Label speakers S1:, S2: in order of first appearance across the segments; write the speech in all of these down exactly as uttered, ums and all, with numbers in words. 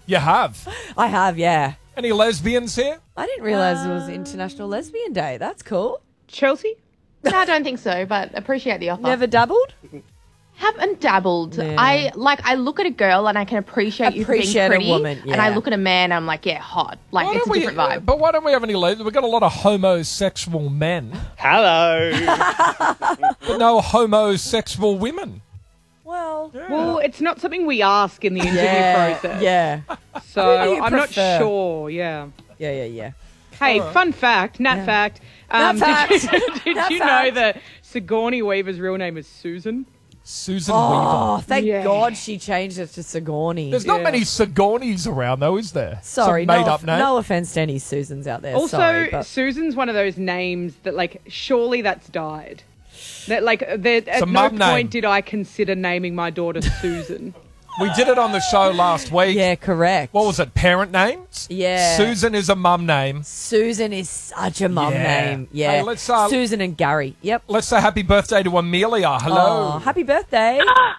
S1: You have.
S2: I have, yeah.
S1: Any lesbians here?
S2: I didn't realise it was International Lesbian Day. That's cool.
S3: Chelsea?
S4: No, I don't think so, but appreciate the offer.
S2: Never dabbled?
S4: Haven't dabbled.
S2: Yeah.
S4: I like. I look at a girl and I can appreciate, you for
S2: Appreciate a
S4: being pretty.
S2: woman,
S4: And I
S2: yeah.
S4: look at a man and I'm like, yeah, hot. Like
S1: Why
S4: it's a
S1: don't we-
S4: different vibe.
S1: But why don't we have any lesbians? We've got a lot of homosexual men,
S5: Hello.
S1: but no homosexual women.
S2: Well,
S3: Well, it's not something we ask in the interview
S2: yeah.
S3: process.
S2: Yeah.
S3: So
S2: Who do you
S3: I'm not
S2: prefer?
S3: sure, yeah.
S2: Yeah, yeah, yeah.
S3: Hey, fun fact, nat
S2: Yeah.
S3: fact.
S2: Nat
S3: Um,
S2: fact.
S3: Did you, did
S2: Nat
S3: you
S2: fact.
S3: know that Sigourney Weaver's real name is Susan?
S1: Susan
S2: Oh,
S1: Weaver.
S2: thank
S3: Yeah.
S2: God she changed it to Sigourney.
S1: There's not
S3: Yeah.
S1: many Sigourneys around, though, is there?
S2: Sorry,
S1: Some made
S2: no,
S1: up name.
S2: no offense to any Susans out there.
S3: Also,
S2: sorry, but
S3: Susan's one of those names that, like, surely that's died. That, like, there, at
S1: a
S3: no
S1: mum
S3: point
S1: name.
S3: did I consider naming my daughter Susan.
S1: We did it on the show last week.
S2: yeah, correct.
S1: What was it? Parent names?
S2: Yeah.
S1: Susan is a mum name.
S2: Susan is such a mum
S1: Yeah.
S2: name. Yeah.
S1: Hey, let's, uh,
S2: Susan and Gary. Yep.
S1: Let's say happy birthday to Amelia. Hello.
S2: Oh, happy birthday.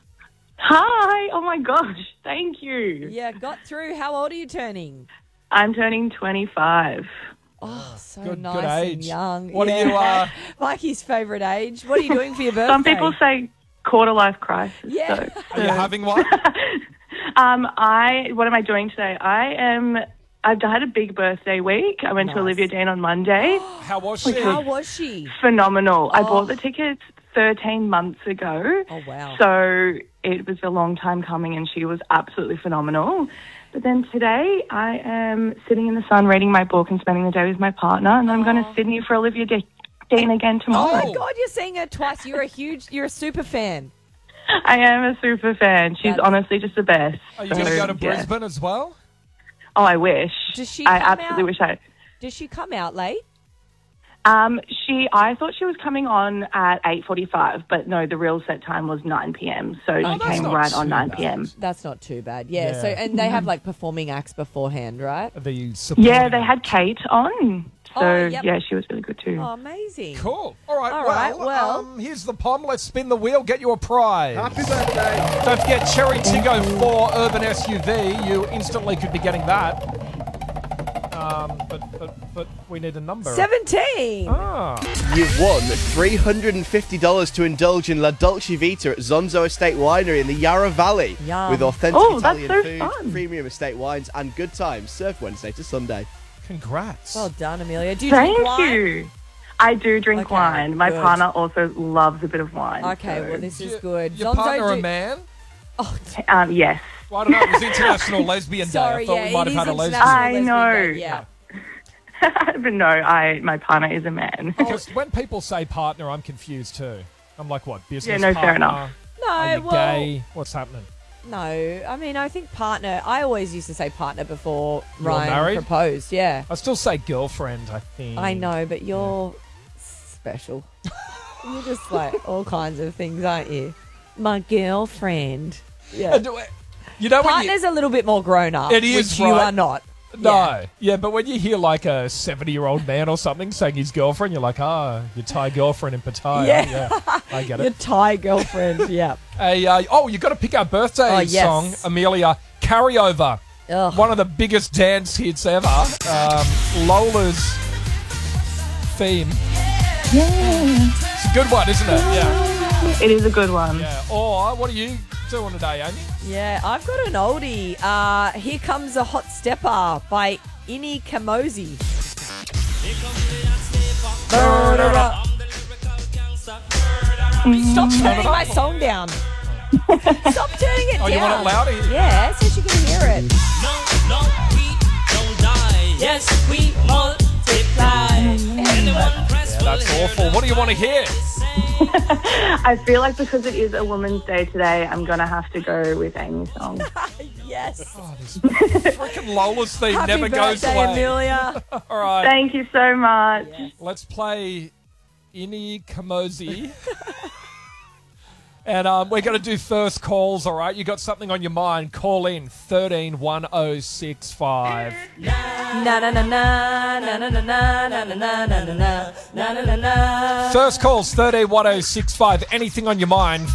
S6: Hi. Oh, my gosh. Thank you.
S2: Yeah, got through. How old are you turning?
S6: I'm turning twenty-five.
S2: Oh, so
S1: Good-
S2: nice
S1: good
S2: and
S1: age.
S2: young.
S1: What
S2: yeah.
S1: are you, uh,
S2: Mikey's favourite age. What are you doing for your birthday?
S6: Some people say quarter life crisis.
S2: Yeah.
S6: So,
S1: Are you having one?
S6: um, I, what am I doing today? I am, I've had a big birthday week. I went
S2: Nice.
S6: to Olivia Dean on Monday.
S1: How was she?
S2: How was she?
S6: Phenomenal. I
S2: Oh.
S6: bought the tickets thirteen months ago.
S2: Oh, wow.
S6: So it was a long time coming and she was absolutely phenomenal. But then today I am sitting in the sun reading my book and spending the day with my partner, and I'm going to Sydney for Olivia De- Dean again
S2: Oh,
S6: tomorrow.
S2: my God, you're seeing her twice. You're a huge, you're a super fan.
S6: I am a super fan. She's
S2: That's-
S6: honestly just the best.
S1: Are you going to
S6: So,
S1: go to
S6: yeah.
S1: Brisbane as well?
S6: Oh, I wish.
S2: Does she
S6: I
S2: come
S6: absolutely
S2: out-
S6: wish I.
S2: Does she come out late?
S6: Um, she, I thought she was coming on at eight forty-five, but no, the real set time was nine p.m. So
S1: Oh,
S6: she
S1: that's
S6: came
S1: not
S6: right
S1: too
S6: on nine
S1: bad.
S6: p.m.
S2: That's not too bad. Yeah.
S1: Yeah.
S2: So, and they have like performing acts beforehand, right?
S1: The supporting-
S6: Yeah, they had Kate on. So,
S2: Oh, yep.
S6: yeah, she was really good too.
S2: Oh, amazing.
S1: Cool. All right.
S2: All
S1: well,
S2: right, well-
S1: um, here's the pom. Let's spin the wheel. Get you a prize.
S5: Happy birthday.
S1: Don't forget Cherry Tiggo four Urban S U V. You instantly could be getting that. Um, but, but, but we need a number.
S2: Seventeen.
S1: Ah.
S5: You've won three hundred fifty dollars to indulge in La Dolce Vita at Zonzo Estate Winery in the Yarra Valley.
S2: Yum.
S5: With authentic
S6: Oh, that's
S5: Italian
S6: so
S5: food,
S6: fun.
S5: premium estate wines, and good times served Wednesday to Sunday.
S1: Congrats.
S2: Well done, Amelia. Do you
S6: Thank
S2: drink wine?
S6: you. I do drink
S2: Okay,
S6: wine. My
S2: good.
S6: partner also loves a bit of wine.
S2: Okay,
S6: so-
S2: well this is
S1: Your-
S2: good.
S1: Your
S2: Zonzo
S1: partner a
S2: do-
S1: man?
S2: Oh,
S6: Um, yes.
S1: Well, I don't know. It was International Lesbian Day.
S2: sorry,
S1: I thought
S2: yeah,
S1: we might
S2: it
S1: have had a
S2: is
S1: lesbian.
S2: International
S6: I
S2: Lesbian
S6: know.
S2: Day, Yeah.
S6: But no, I my partner is a man.
S1: Because when people say partner, I'm confused too. I'm like, what, business
S6: Yeah, no,
S1: partner?
S6: fair enough.
S1: Are
S2: No,
S1: you
S2: well,
S1: gay? What's happening?
S2: no. I mean, I think partner. I always used to say partner before
S1: You were
S2: Ryan
S1: married?
S2: proposed. Yeah,
S1: I still say girlfriend, I think.
S2: I know, but you're special. You're just like all kinds of things, aren't you? My girlfriend.
S1: Uh,
S2: Yeah.
S1: do I- You know when you...
S2: Partner's a little bit more grown up.
S1: It is,
S2: which you
S1: right?
S2: are not.
S1: No.
S2: Yeah.
S1: Yeah. but when you hear like a seventy-year-old man or something saying his girlfriend, you're like, ah, your Thai girlfriend in Pattaya.
S2: Yeah.
S1: I get
S2: Your
S1: it.
S2: Thai girlfriend. Yeah.
S1: Hey, uh, oh, you got to pick our birthday
S2: Oh, yes.
S1: song, Amelia. Carryover.
S2: Ugh.
S1: One of the biggest dance hits ever. Um, Lola's theme. It's a good one, isn't it? Yeah.
S6: It is a good one.
S1: Yeah. Or what are you doing today, Amy?
S2: Yeah, I've got an oldie. Uh, Here Comes a Hot Stepper by Ini Kamosi. Stop turning my song down. Stop turning it
S1: Oh,
S2: down.
S1: you want it louder?
S2: Yeah, so she can hear it.
S7: No, no, we don't die. Yes, we multiply. Anyone press will
S1: That's
S7: hear
S1: awful.
S7: the
S1: What do you want to hear?
S6: I feel like because it is a Women's Day today, I'm gonna have to go with Amy's song.
S2: Yes.
S1: Oh, this freaking Lola's theme
S2: Happy
S1: never goes
S2: birthday,
S1: away.
S2: Amelia.
S1: All right.
S6: Thank you so much.
S1: Let's play Ini Kamosi. And um, we're going to do first calls, all right? You got something on your mind, call in thirteen one oh six five.
S2: Na na na na na na na na na na na na na na na na na.
S1: First calls thirteen one oh six five. Anything on your mind,